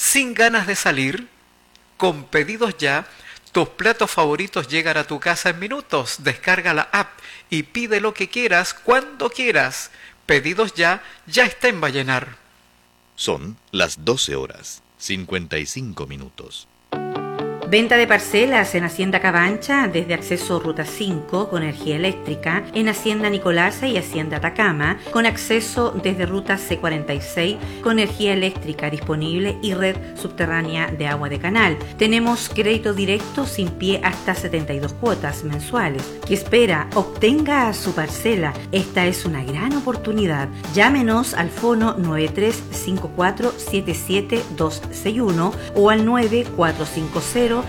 sin ganas de salir? Con Pedidos Ya, tus platos favoritos llegan a tu casa en minutos. Descarga la app y pide lo que quieras, cuando quieras. Pedidos Ya, ya está en Vallenar. Son las 12:55. Venta de parcelas en Hacienda Cabancha desde acceso Ruta 5 con energía eléctrica, en Hacienda Nicolasa y Hacienda Atacama con acceso desde Ruta C46 con energía eléctrica disponible y red subterránea de agua de canal. Tenemos crédito directo sin pie hasta 72 cuotas mensuales. ¿Qué espera? Obtenga su parcela. Esta es una gran oportunidad. Llámenos al fono 9354-77261 o al 9450-30438.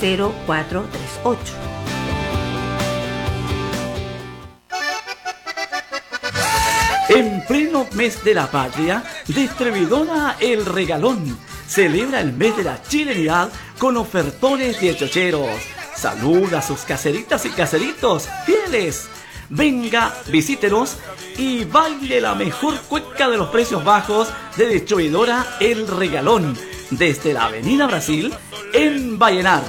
En pleno mes de la patria, distribuidora El Regalón celebra el mes de la chilenidad con ofertones de chocheros. Saluda a sus caseritas y caseritos fieles. Venga, visítenos y baile la mejor cueca de los precios bajos de distribuidora El Regalón desde la Avenida Brasil en Vallenar.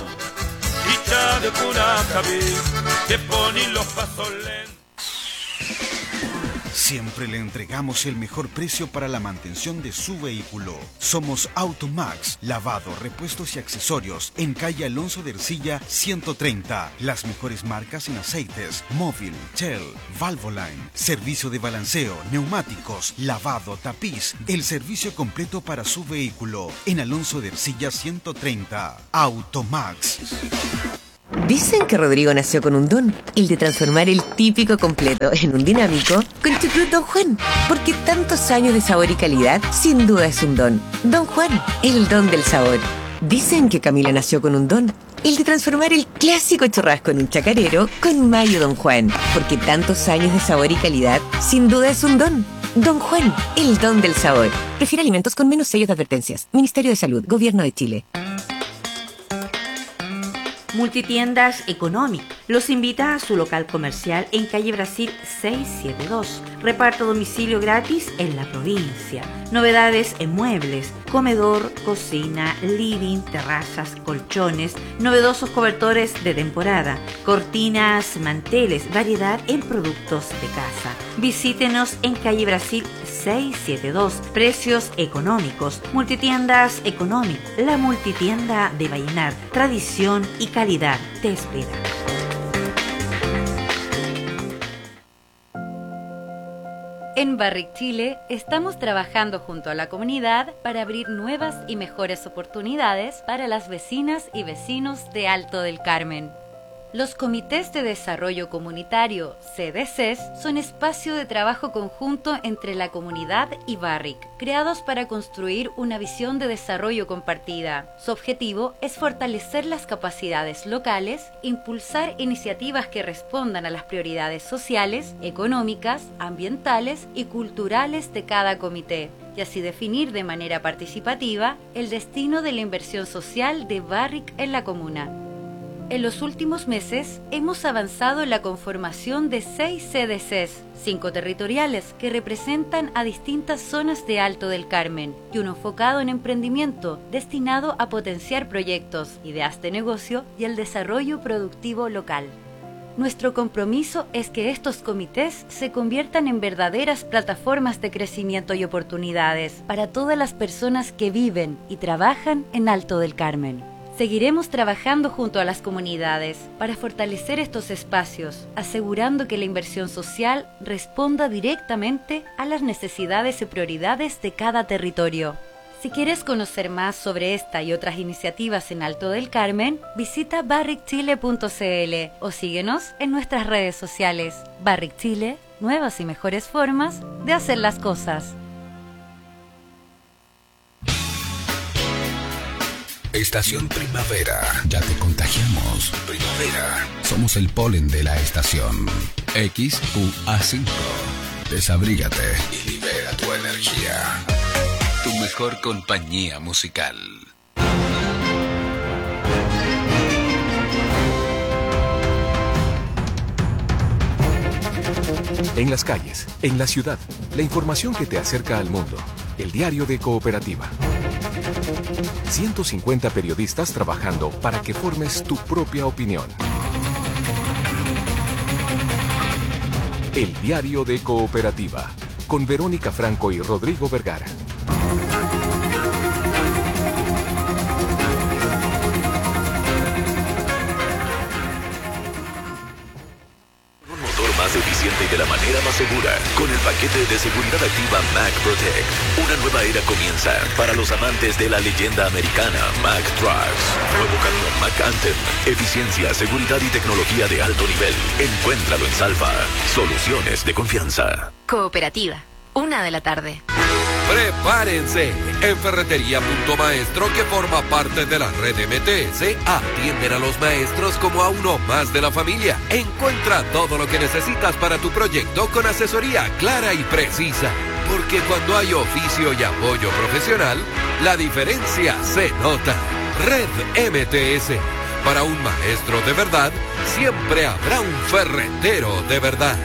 Siempre le entregamos el mejor precio para la mantención de su vehículo. Somos Automax, lavado, repuestos y accesorios en calle Alonso de Ercilla 130. Las mejores marcas en aceites, Móvil, Shell, Valvoline, servicio de balanceo, neumáticos, lavado, tapiz, el servicio completo para su vehículo en Alonso de Ercilla 130. Automax. Dicen que Rodrigo nació con un don, el de transformar el típico completo en un dinámico con Chucrut Don Juan, porque tantos años de sabor y calidad sin duda es un don. Don Juan, el don del sabor. Dicen que Camila nació con un don, el de transformar el clásico churrasco en un chacarero con mayo Don Juan, porque tantos años de sabor y calidad sin duda es un don. Don Juan, el don del sabor. Prefiere alimentos con menos sellos de advertencias. Ministerio de Salud, Gobierno de Chile. Multitiendas Economic los invita a su local comercial en calle Brasil 672. Reparto a domicilio gratis en la provincia. Novedades en muebles, comedor, cocina, living, terrazas, colchones, novedosos cobertores de temporada, cortinas, manteles, variedad en productos de casa. Visítenos en calle Brasil 672. Precios económicos. Multitiendas Economic, la multitienda de Vallenar. Tradición y calidad te espera. En Barrick Chile estamos trabajando junto a la comunidad para abrir nuevas y mejores oportunidades para las vecinas y vecinos de Alto del Carmen. Los comités de desarrollo comunitario, CDCs, son espacio de trabajo conjunto entre la comunidad y Barrick, creados para construir una visión de desarrollo compartida. Su objetivo es fortalecer las capacidades locales, impulsar iniciativas que respondan a las prioridades sociales, económicas, ambientales y culturales de cada comité, y así definir de manera participativa el destino de la inversión social de Barrick en la comuna. En los últimos meses hemos avanzado en la conformación de 6 CDCs, 5 territoriales que representan a distintas zonas de Alto del Carmen y uno enfocado en emprendimiento destinado a potenciar proyectos, ideas de negocio y el desarrollo productivo local. Nuestro compromiso es que estos comités se conviertan en verdaderas plataformas de crecimiento y oportunidades para todas las personas que viven y trabajan en Alto del Carmen. Seguiremos trabajando junto a las comunidades para fortalecer estos espacios, asegurando que la inversión social responda directamente a las necesidades y prioridades de cada territorio. Si quieres conocer más sobre esta y otras iniciativas en Alto del Carmen, visita barrickchile.cl o síguenos en nuestras redes sociales. Barrick Chile, nuevas y mejores formas de hacer las cosas. Estación Primavera, ya te contagiamos. Primavera, somos el polen de la estación. XQA5, desabrígate y libera tu energía. Tu mejor compañía musical. En las calles, en la ciudad, la información que te acerca al mundo. El diario de Cooperativa. 150 periodistas trabajando para que formes tu propia opinión. El Diario de Cooperativa, con Verónica Franco y Rodrigo Vergara. Más eficiente y de la manera más segura, con el paquete de seguridad activa Mac Protect. Una nueva era comienza para los amantes de la leyenda americana Mac Trucks. Nuevo camión Mac Anthem. Eficiencia, seguridad y tecnología de alto nivel. Encuéntralo en Salva. Soluciones de confianza. Cooperativa, 1:00 p.m. Prepárense. En Ferretería Punto Maestro, que forma parte de la red MTS, atienden a los maestros como a uno más de la familia. Encuentra todo lo que necesitas para tu proyecto con asesoría clara y precisa. Porque cuando hay oficio y apoyo profesional, la diferencia se nota. Red MTS. Para un maestro de verdad, siempre habrá un ferretero de verdad.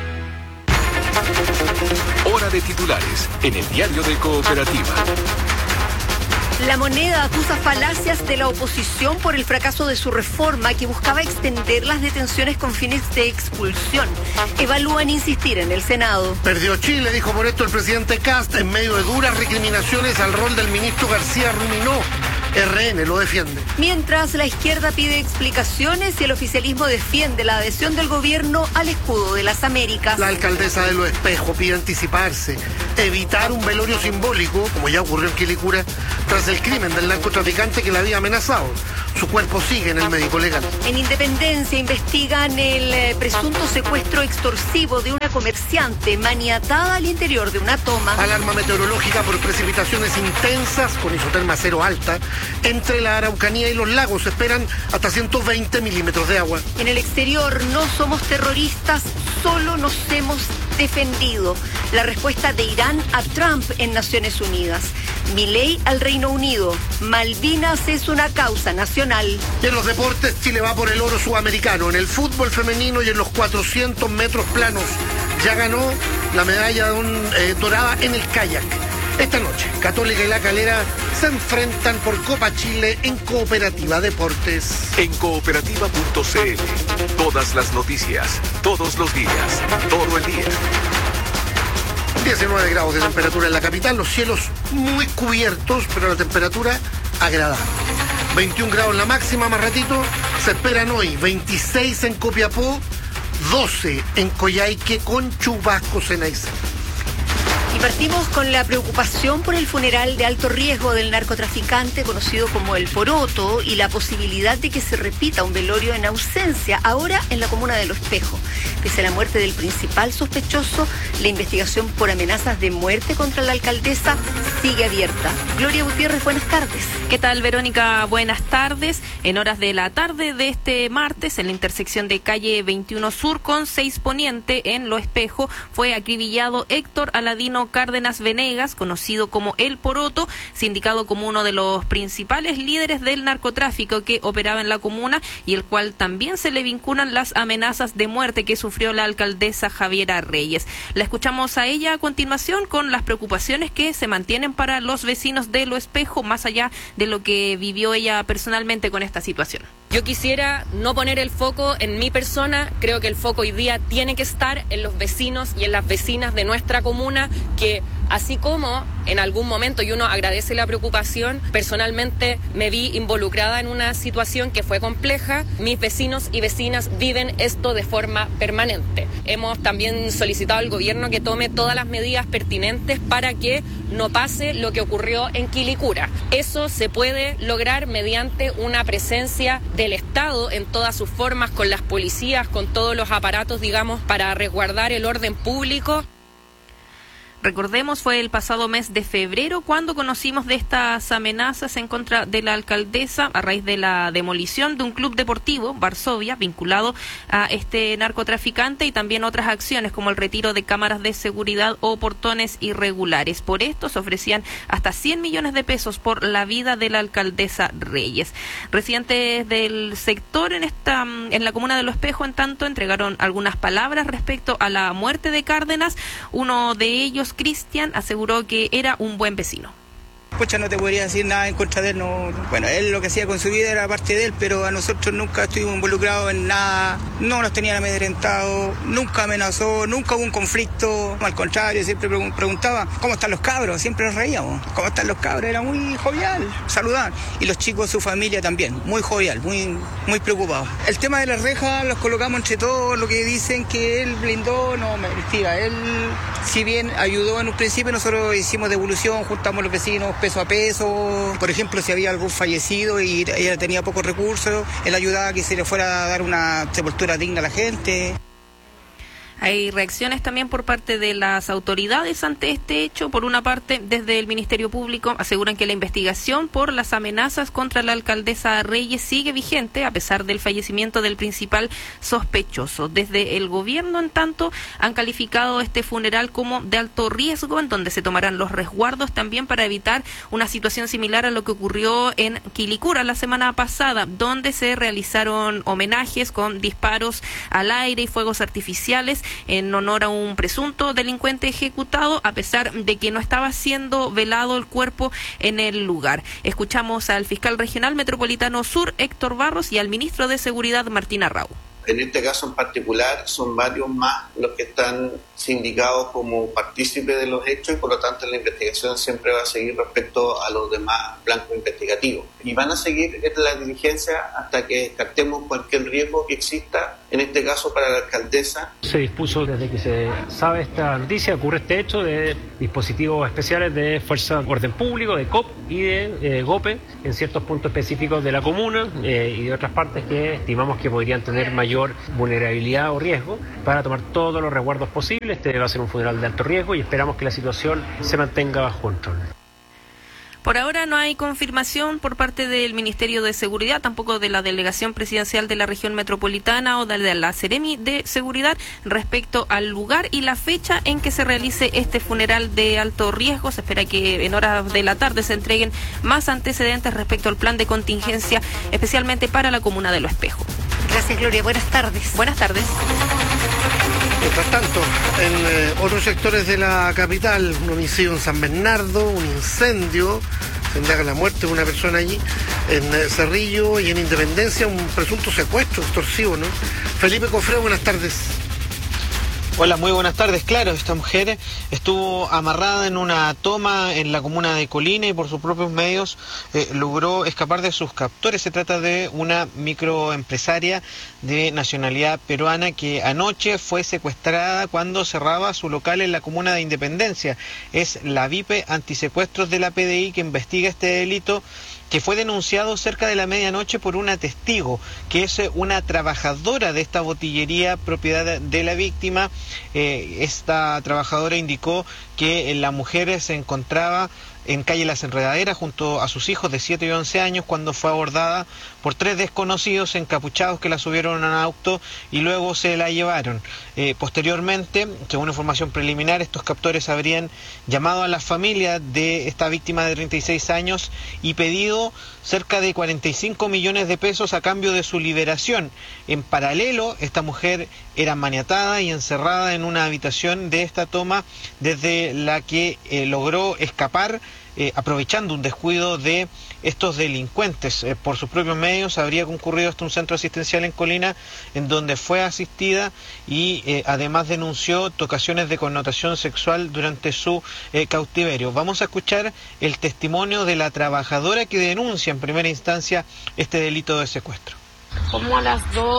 Hora de titulares en el Diario de Cooperativa. La Moneda acusa falacias de la oposición por el fracaso de su reforma que buscaba extender las detenciones con fines de expulsión. Evalúan insistir en el Senado. Perdió Chile, dijo por esto el presidente Kast, en medio de duras recriminaciones al rol del ministro García Ruminó. RN lo defiende. Mientras la izquierda pide explicaciones y el oficialismo defiende la adhesión del gobierno al escudo de las Américas. La alcaldesa de Los Espejos pide anticiparse, evitar un velorio simbólico, como ya ocurrió en Quilicura, tras el crimen del narcotraficante que la había amenazado. Su cuerpo sigue en el médico legal. En Independencia investigan el presunto secuestro extorsivo de una comerciante maniatada al interior de una toma. Alarma meteorológica por precipitaciones intensas con isoterma cero alta. Entre la Araucanía y los lagos se esperan hasta 120 milímetros de agua. En el exterior, no somos terroristas, solo nos hemos defendido. La respuesta de Irán a Trump en Naciones Unidas. Milei al Reino Unido. Malvinas es una causa nacional. Y en los deportes, Chile va por el oro sudamericano. En el fútbol femenino y en los 400 metros planos. Ya ganó la medalla dorada en el kayak. Esta noche, Católica y La Calera se enfrentan por Copa Chile en Cooperativa Deportes. En cooperativa.cl, todas las noticias, todos los días, todo el día. 19 grados de temperatura en la capital, los cielos muy cubiertos, pero la temperatura agradable. 21 grados en la máxima, más ratito, se esperan hoy 26 en Copiapó, 12 en Coyhaique con chubascos en Aysén. Y partimos con la preocupación por el funeral de alto riesgo del narcotraficante conocido como El Poroto y la posibilidad de que se repita un velorio en ausencia, ahora en la comuna de Los Espejos. Pese a la muerte del principal sospechoso, la investigación por amenazas de muerte contra la alcaldesa sigue abierta. Gloria Gutiérrez, buenas tardes. ¿Qué tal, Verónica? Buenas tardes. En horas de la tarde de este martes, en la intersección de calle 21 Sur con 6 Poniente en Los Espejos, fue acribillado Héctor Aladino Cárdenas Venegas, conocido como El Poroto, sindicado como uno de los principales líderes del narcotráfico que operaba en la comuna y el cual también se le vinculan las amenazas de muerte que sufrió la alcaldesa Javiera Reyes. La escuchamos a ella a continuación con las preocupaciones que se mantienen para los vecinos de Los Espejos, más allá de lo que vivió ella personalmente con esta situación. Yo quisiera no poner el foco en mi persona, creo que el foco hoy día tiene que estar en los vecinos y en las vecinas de nuestra comuna, que así como en algún momento, y uno agradece la preocupación, personalmente me vi involucrada en una situación que fue compleja, mis vecinos y vecinas viven esto de forma permanente. Hemos también solicitado al gobierno que tome todas las medidas pertinentes para que no pase lo que ocurrió en Quilicura. Eso se puede lograr mediante una presencia del Estado en todas sus formas, con las policías, con todos los aparatos, digamos, para resguardar el orden público. Recordemos, fue el pasado mes de febrero cuando conocimos de estas amenazas en contra de la alcaldesa a raíz de la demolición de un club deportivo, Varsovia, vinculado a este narcotraficante, y también otras acciones como el retiro de cámaras de seguridad o portones irregulares. Por esto se ofrecían hasta 100 millones de pesos por la vida de la alcaldesa Reyes. Residentes del sector en la comuna de Los Espejos, en tanto, entregaron algunas palabras respecto a la muerte de Cárdenas. Uno de ellos, Cristian, aseguró que era un buen vecino. Pucha, no te podría decir nada en contra de él, no. Bueno, él lo que hacía con su vida era parte de él, pero a nosotros nunca estuvimos involucrados en nada, no nos tenían amedrentados, nunca amenazó, nunca hubo un conflicto, al contrario, siempre preguntaba, ¿cómo están los cabros? Siempre nos reíamos, ¿cómo están los cabros? Era muy jovial, saludar. Y los chicos, su familia también, muy jovial, muy preocupados. El tema de las rejas los colocamos entre todos, lo que dicen que él blindó, no, mentira, él, si bien ayudó en un principio, nosotros hicimos devolución, juntamos los vecinos peso a peso. Por ejemplo, si había algún fallecido y ella tenía pocos recursos, él ayudaba a que se le fuera a dar una sepultura digna a la gente. Hay reacciones también por parte de las autoridades ante este hecho. Por una parte, desde el Ministerio Público aseguran que la investigación por las amenazas contra la alcaldesa Reyes sigue vigente a pesar del fallecimiento del principal sospechoso. Desde el gobierno, en tanto, han calificado este funeral como de alto riesgo, en donde se tomarán los resguardos también para evitar una situación similar a lo que ocurrió en Quilicura la semana pasada, donde se realizaron homenajes con disparos al aire y fuegos artificiales en honor a un presunto delincuente ejecutado, a pesar de que no estaba siendo velado el cuerpo en el lugar. Escuchamos al fiscal regional metropolitano sur, Héctor Barros, y al ministro de Seguridad, Martín Arrau. En este caso en particular son varios más los que están sindicados como partícipes de los hechos y por lo tanto la investigación siempre va a seguir respecto a los demás blancos investigativos. Y van a seguir la diligencia hasta que descartemos cualquier riesgo que exista, en este caso para la alcaldesa. Se dispuso desde que se sabe esta noticia, ocurre este hecho, de dispositivos especiales de Fuerza de Orden Público, de COP y de GOPE en ciertos puntos específicos de la comuna y de otras partes que estimamos que podrían tener mayor vulnerabilidad o riesgo, para tomar todos los resguardos posibles. Este va a ser un funeral de alto riesgo y esperamos que la situación se mantenga bajo control. Por ahora no hay confirmación por parte del Ministerio de Seguridad, tampoco de la Delegación Presidencial de la Región Metropolitana o de la Seremi de Seguridad respecto al lugar y la fecha en que se realice este funeral de alto riesgo. Se espera que en horas de la tarde se entreguen más antecedentes respecto al plan de contingencia, especialmente para la comuna de Lo Espejo. Gracias, Gloria. Buenas tardes. Buenas tardes. Mientras tanto, en otros sectores de la capital, un homicidio en San Bernardo, un incendio, se indaga la muerte de una persona allí, en Cerrillo y en Independencia, un presunto secuestro extorsivo, ¿no? Felipe Cofré, buenas tardes. Hola, muy buenas tardes. Claro, esta mujer estuvo amarrada en una toma en la comuna de Colina y por sus propios medios logró escapar de sus captores. Se trata de una microempresaria de nacionalidad peruana que anoche fue secuestrada cuando cerraba su local en la comuna de Independencia. Es la VIP antisecuestros de la PDI que investiga este delito, que fue denunciado cerca de la medianoche por una testigo, que es una trabajadora de esta botillería propiedad de la víctima. Esta trabajadora indicó que la mujer se encontraba en calle Las Enredaderas junto a sus hijos de 7 y 11 años cuando fue abordada por 3 desconocidos encapuchados que la subieron a un auto y luego se la llevaron. Posteriormente, según información preliminar, estos captores habrían llamado a la familia de esta víctima de 36 años y pedido cerca de 45 millones de pesos a cambio de su liberación. En paralelo, esta mujer era maniatada y encerrada en una habitación de esta toma desde la que logró escapar aprovechando un descuido de estos delincuentes. Por sus propios medios habría concurrido hasta un centro asistencial en Colina en donde fue asistida y además denunció tocaciones de connotación sexual durante su cautiverio. Vamos a escuchar el testimonio de la trabajadora que denuncia en primera instancia este delito de secuestro. Como a las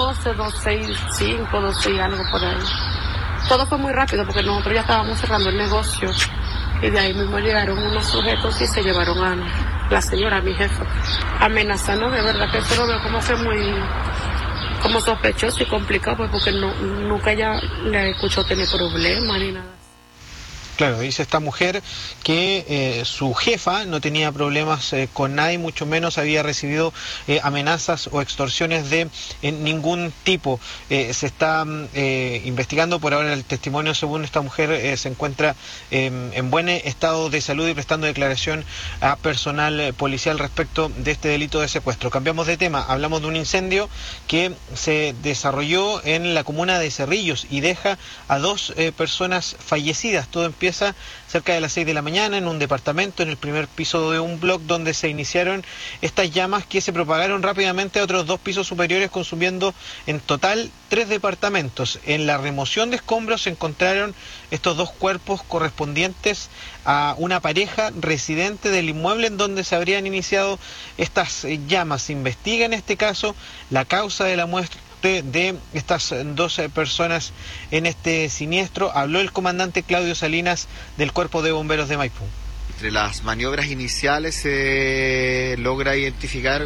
12 y algo por ahí. Todo fue muy rápido porque nosotros ya estábamos cerrando el negocio y de ahí mismo llegaron unos sujetos y se llevaron a la señora, a mi jefa, amenazando. De verdad que eso lo veo como que muy como sospechoso y complicado, pues porque nunca ella le escuchó tener problemas ni nada. Claro, dice esta mujer que su jefa no tenía problemas con nadie, mucho menos había recibido amenazas o extorsiones de ningún tipo. Se está investigando por ahora el testimonio. Según esta mujer, se encuentra en buen estado de salud y prestando declaración a personal policial respecto de este delito de secuestro. Cambiamos de tema, hablamos de un incendio que se desarrolló en la comuna de Cerrillos y deja a 2 personas fallecidas. Todo empieza empieza cerca de las 6 de la mañana en un departamento, en el primer piso de un bloque donde se iniciaron estas llamas que se propagaron rápidamente a otros 2 pisos superiores, consumiendo en total 3 departamentos. En la remoción de escombros se encontraron estos 2 cuerpos correspondientes a una pareja residente del inmueble en donde se habrían iniciado estas llamas. Se investiga en este caso la causa de la muerte de estas 12 personas en este siniestro. Habló el comandante Claudio Salinas del Cuerpo de Bomberos de Maipú. Entre las maniobras iniciales se logra identificar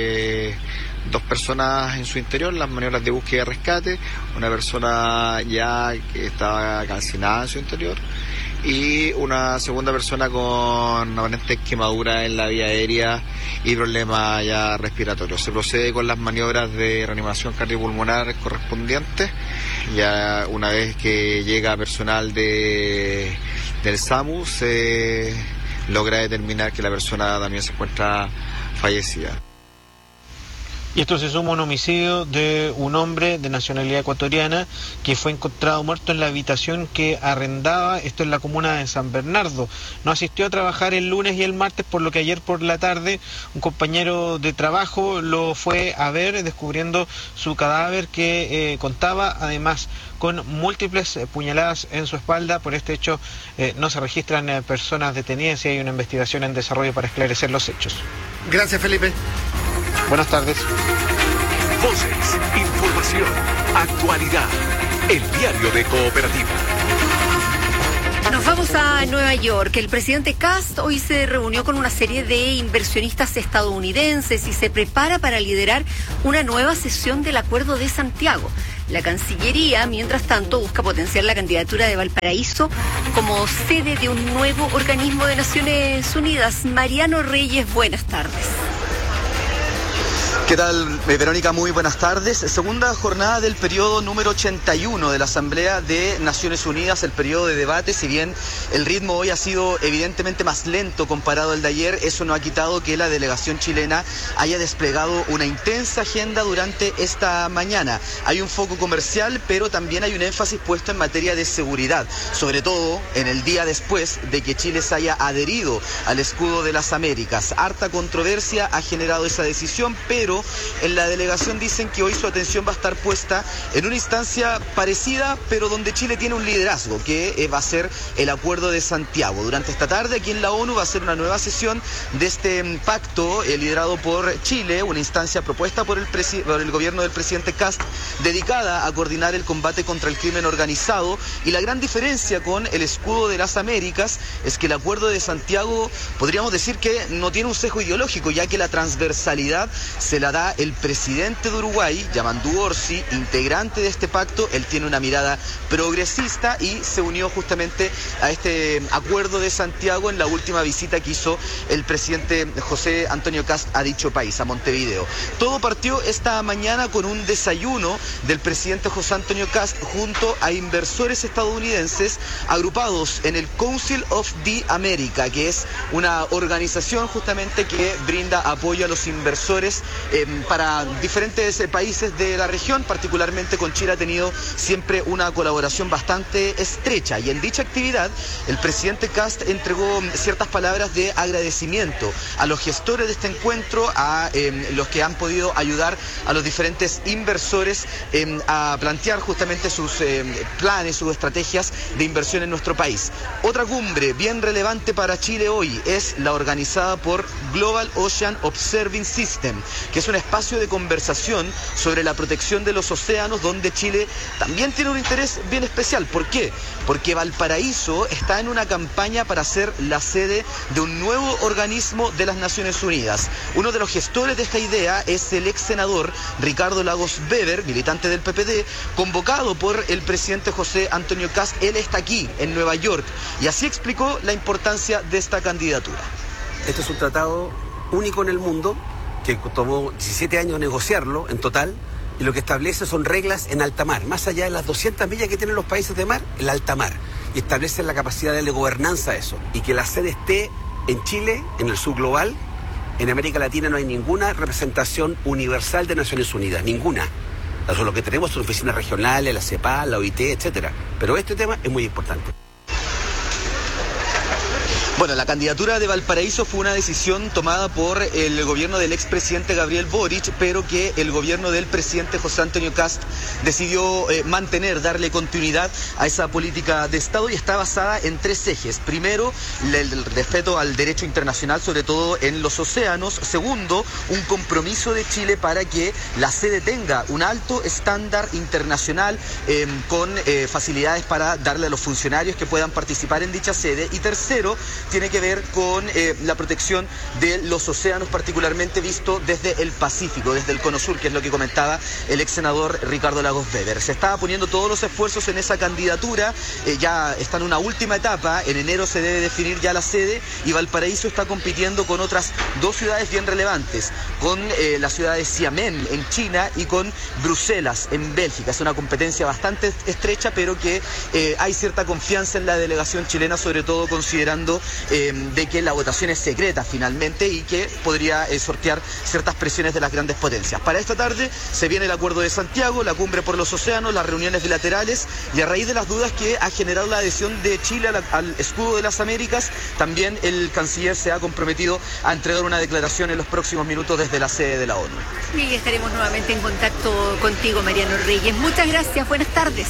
2 personas en su interior, las maniobras de búsqueda y rescate, una persona ya que estaba calcinada en su interior y una segunda persona con aparente quemadura en la vía aérea y problemas ya respiratorios. Se procede con las maniobras de reanimación cardiopulmonar correspondientes. Ya una vez que llega personal del SAMU se logra determinar que la persona también se encuentra fallecida. Y esto se suma a un homicidio de un hombre de nacionalidad ecuatoriana que fue encontrado muerto en la habitación que arrendaba, esto en la comuna de San Bernardo. No asistió a trabajar el lunes y el martes, por lo que ayer por la tarde un compañero de trabajo lo fue a ver, descubriendo su cadáver que contaba además con múltiples puñaladas en su espalda. Por este hecho no se registran personas detenidas y hay una investigación en desarrollo para esclarecer los hechos. Gracias, Felipe. Buenas tardes. Voces, información, actualidad. El diario de Cooperativa. Nos vamos a Nueva York. El presidente Kast hoy se reunió con una serie de inversionistas estadounidenses y se prepara para liderar una nueva sesión del Acuerdo de Santiago. La Cancillería, mientras tanto, busca potenciar la candidatura de Valparaíso como sede de un nuevo organismo de Naciones Unidas. Mariano Reyes, buenas tardes. ¿Qué tal, Verónica? Muy buenas tardes. Segunda jornada del periodo número 81 de la Asamblea de Naciones Unidas, el periodo de debate. Si bien el ritmo hoy ha sido evidentemente más lento comparado al de ayer, eso no ha quitado que la delegación chilena haya desplegado una intensa agenda durante esta mañana. Hay un foco comercial, pero también hay un énfasis puesto en materia de seguridad, sobre todo en el día después de que Chile se haya adherido al escudo de las Américas. Harta controversia ha generado esa decisión, pero en la delegación dicen que hoy su atención va a estar puesta en una instancia parecida, pero donde Chile tiene un liderazgo, que va a ser el Acuerdo de Santiago. Durante esta tarde aquí en la ONU va a ser una nueva sesión de este pacto liderado por Chile, una instancia propuesta por el gobierno del presidente Kast, dedicada a coordinar el combate contra el crimen organizado. Y la gran diferencia con el escudo de las Américas es que el Acuerdo de Santiago, podríamos decir que no tiene un sesgo ideológico, ya que la transversalidad se la da el presidente de Uruguay, Yamandu Orsi, integrante de este pacto. Él tiene una mirada progresista y se unió justamente a este Acuerdo de Santiago en la última visita que hizo el presidente José Antonio Kast a dicho país, a Montevideo. Todo partió esta mañana con un desayuno del presidente José Antonio Kast junto a inversores estadounidenses agrupados en el Council of the America, que es una organización justamente que brinda apoyo a los inversores para diferentes países de la región. Particularmente con Chile ha tenido siempre una colaboración bastante estrecha, y en dicha actividad el presidente Kast entregó ciertas palabras de agradecimiento a los gestores de este encuentro, a los que han podido ayudar a los diferentes inversores a plantear justamente sus planes, sus estrategias de inversión en nuestro país. Otra cumbre bien relevante para Chile hoy es la organizada por Global Ocean Observing System, que es un espacio de conversación sobre la protección de los océanos, donde Chile también tiene un interés bien especial. ¿Por qué? Porque Valparaíso está en una campaña para ser la sede de un nuevo organismo de las Naciones Unidas. Uno de los gestores de esta idea es el ex senador Ricardo Lagos Weber, militante del PPD, convocado por el presidente José Antonio Kast. Él está aquí, en Nueva York, y así explicó la importancia de esta candidatura. Este es un tratado único en el mundo, que tomó 17 años negociarlo en total, y lo que establece son reglas en alta mar, más allá de las 200 millas que tienen los países de mar, en la alta mar, y establece la capacidad de gobernanza de eso, y que la sede esté en Chile, en el sur global. En América Latina no hay ninguna representación universal de Naciones Unidas, ninguna. Lo que tenemos son oficinas regionales, la CEPAL, la OIT, etcétera. Pero este tema es muy importante. Bueno, la candidatura de Valparaíso fue una decisión tomada por el gobierno del expresidente Gabriel Boric, pero que el gobierno del presidente José Antonio Kast decidió darle continuidad a esa política de Estado, y está basada en 3 ejes. Primero, el respeto al derecho internacional, sobre todo en los océanos. Segundo, un compromiso de Chile para que la sede tenga un alto estándar internacional con facilidades para darle a los funcionarios que puedan participar en dicha sede. Y tercero, tiene que ver con la protección de los océanos, particularmente visto desde el Pacífico, desde el Cono Sur, que es lo que comentaba el ex senador Ricardo Lagos Weber. Se estaba poniendo todos los esfuerzos en esa candidatura, ya está en una última etapa, en enero se debe definir ya la sede, y Valparaíso está compitiendo con otras 2 ciudades bien relevantes, con la ciudad de Xiamen en China y con Bruselas en Bélgica. Es una competencia bastante estrecha, pero que hay cierta confianza en la delegación chilena, sobre todo considerando de que la votación es secreta finalmente y que podría sortear ciertas presiones de las grandes potencias. Para esta tarde se viene el Acuerdo de Santiago, la Cumbre por los Océanos, las reuniones bilaterales, y a raíz de las dudas que ha generado la adhesión de Chile al escudo de las Américas, también el canciller se ha comprometido a entregar una declaración en los próximos minutos desde la sede de la ONU. Y estaremos nuevamente en contacto contigo, Mariano Reyes. Muchas gracias, buenas tardes.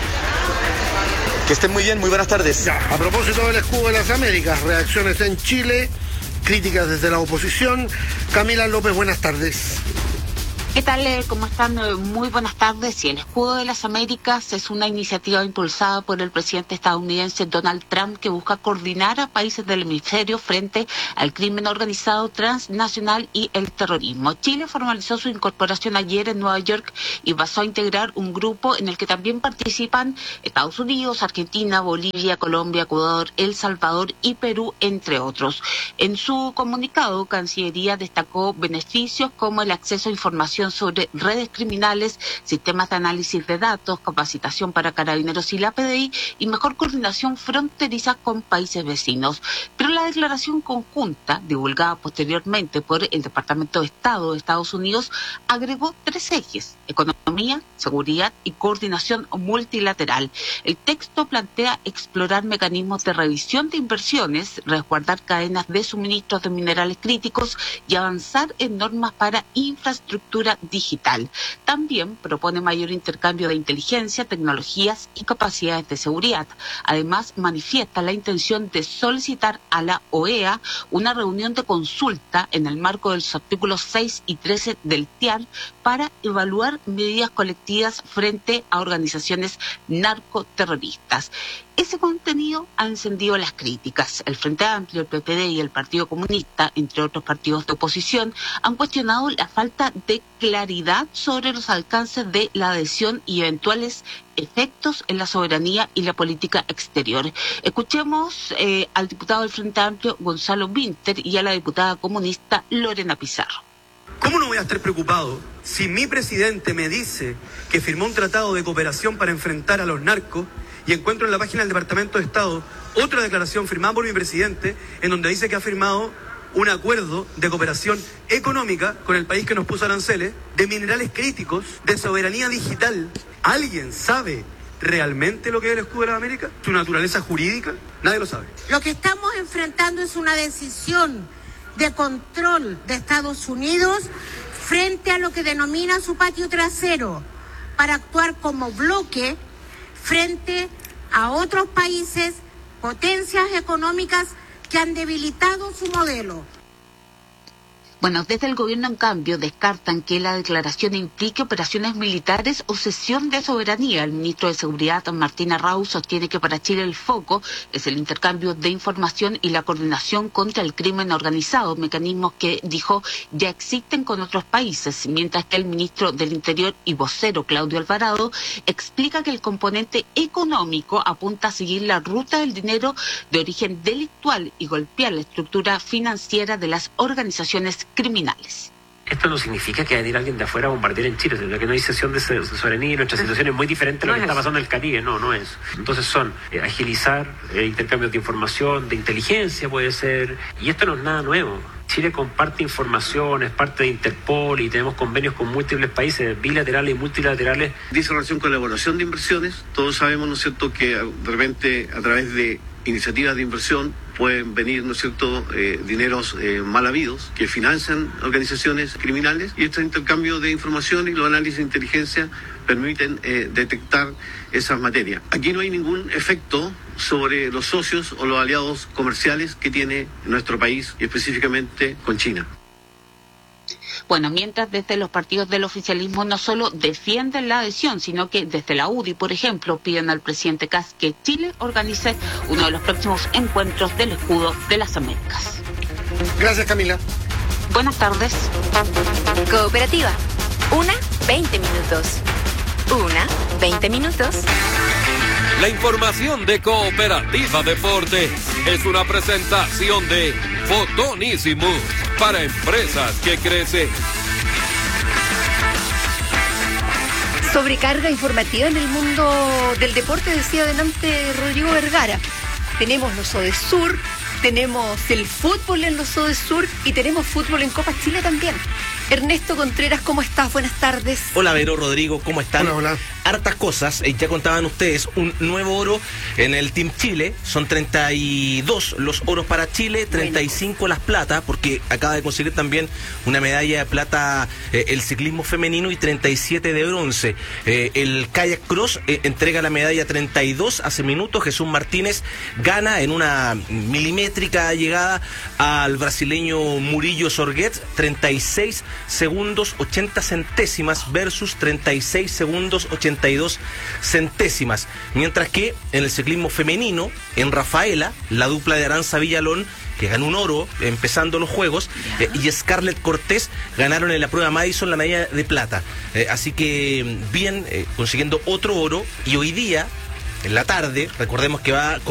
Que estén muy bien, muy buenas tardes. Ya, a propósito del escudo de las Américas, reacciones en Chile, críticas desde la oposición. Camila López, buenas tardes. ¿Qué tal? ¿Cómo están? Muy buenas tardes. Sí, el Escudo de las Américas es una iniciativa impulsada por el presidente estadounidense Donald Trump, que busca coordinar a países del hemisferio frente al crimen organizado transnacional y el terrorismo. Chile formalizó su incorporación ayer en Nueva York y pasó a integrar un grupo en el que también participan Estados Unidos, Argentina, Bolivia, Colombia, Ecuador, El Salvador y Perú, entre otros. En su comunicado, Cancillería destacó beneficios como el acceso a información sobre redes criminales, sistemas de análisis de datos, capacitación para carabineros y la PDI, y mejor coordinación fronteriza con países vecinos. Pero la declaración conjunta, divulgada posteriormente por el Departamento de Estado de Estados Unidos, agregó 3 ejes: economía, seguridad y coordinación multilateral. El texto plantea explorar mecanismos de revisión de inversiones, resguardar cadenas de suministros de minerales críticos y avanzar en normas para infraestructura digital. También propone mayor intercambio de inteligencia, tecnologías y capacidades de seguridad. Además, manifiesta la intención de solicitar a la OEA una reunión de consulta en el marco de los artículos 6 y 13 del TIAR para evaluar medidas colectivas frente a organizaciones narcoterroristas. Ese contenido ha encendido las críticas. El Frente Amplio, el PPD y el Partido Comunista, entre otros partidos de oposición, han cuestionado la falta de claridad sobre los alcances de la adhesión y eventuales efectos en la soberanía y la política exterior. Escuchemos al diputado del Frente Amplio, Gonzalo Vinter, y a la diputada comunista Lorena Pizarro. ¿Cómo no voy a estar preocupado si mi presidente me dice que firmó un tratado de cooperación para enfrentar a los narcos y encuentro en la página del Departamento de Estado otra declaración firmada por mi presidente en donde dice que ha firmado un acuerdo de cooperación económica con el país que nos puso aranceles, de minerales críticos, de soberanía digital? ¿Alguien sabe realmente lo que es el Escudo de las Américas? ¿Su naturaleza jurídica? Nadie lo sabe. Lo que estamos enfrentando es una decisión de control de Estados Unidos frente a lo que denomina su patio trasero, para actuar como bloque frente a otros países, potencias económicas que han debilitado su modelo. Bueno, desde el gobierno, en cambio, descartan que la declaración implique operaciones militares o cesión de soberanía. El ministro de Seguridad, Martín Arrau, sostiene que para Chile el foco es el intercambio de información y la coordinación contra el crimen organizado, mecanismos que, dijo, ya existen con otros países, mientras que el ministro del Interior y vocero, Claudio Alvarado, explica que el componente económico apunta a seguir la ruta del dinero de origen delictual y golpear la estructura financiera de las organizaciones criminales. Esto no significa que va a venir alguien de afuera a bombardear en Chile, sino que no hay cesión de soberanía y nuestra situación es muy diferente a lo que está pasando en el Caribe, no es. Entonces son agilizar intercambios de información, de inteligencia puede ser, y esto no es nada nuevo. Chile comparte información, es parte de Interpol y tenemos convenios con múltiples países, bilaterales y multilaterales. Dice relación con la evaluación de inversiones, todos sabemos, ¿no es cierto?, que de repente a través de iniciativas de inversión pueden venir, ¿no es cierto?, dineros mal habidos que financian organizaciones criminales, y este intercambio de información y los análisis de inteligencia permiten detectar esas materias. Aquí no hay ningún efecto sobre los socios o los aliados comerciales que tiene nuestro país, y específicamente con China. Bueno, mientras desde los partidos del oficialismo no solo defienden la adhesión, sino que desde la UDI, por ejemplo, piden al presidente Kast que Chile organice uno de los próximos encuentros del Escudo de las Américas. Gracias, Camila. Buenas tardes. Cooperativa. 20 minutos. 20 minutos. La información de Cooperativa Deporte es una presentación de Fotonísimo para empresas que crecen. Sobrecarga informativa en el mundo del deporte, decía adelante Rodrigo Vergara. Tenemos los Odesur, tenemos el fútbol en los Odesur y tenemos fútbol en Copa Chile también. Ernesto Contreras, ¿cómo estás? Buenas tardes. Hola, Vero, Rodrigo, ¿cómo están? Hola. Hartas cosas, ya contaban ustedes, un nuevo oro en el Team Chile, son 32 los oros para Chile, 35 las plata, porque acaba de conseguir también una medalla de plata el ciclismo femenino y 37 de bronce. El kayak cross entrega la medalla 32 hace minutos. Jesús Martínez gana en una milimétrica llegada al brasileño Murillo Sorguet, 36 segundos 80 centésimas versus 36 segundos 82 centésimas. Mientras que en el ciclismo femenino, en Rafaela, la dupla de Aranza Villalón, que ganó un oro empezando los Juegos, y Scarlett Cortés ganaron en la prueba Madison la medalla de plata. Así que bien, consiguiendo otro oro, y hoy día, en la tarde, recordemos que va